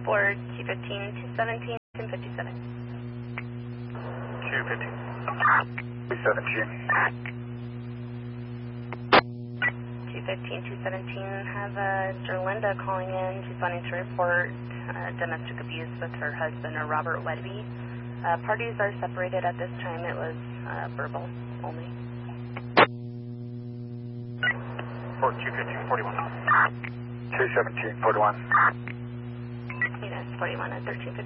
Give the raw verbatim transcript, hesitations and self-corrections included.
for Q fifteen, two seventeen, ten fifty-seven. Q fifteen. two seventeen. Q fifteen, two seventeen, have uh, Jerlinda calling in. She's wanting to report uh, domestic abuse with her husband, or Robert Wedby. Uh, parties are separated at this time. It was uh, verbal only. For Q fifteen, forty-one. two seventeen, forty-one. Unit forty-one at thirteen fifty.